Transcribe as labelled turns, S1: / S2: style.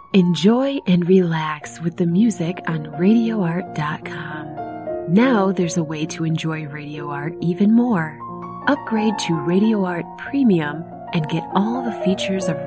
S1: Enjoy and relax with the music on RadioArt.com. Now there's a way to enjoy Radio Art even more. Upgrade to Radio Art Premium and get all the features of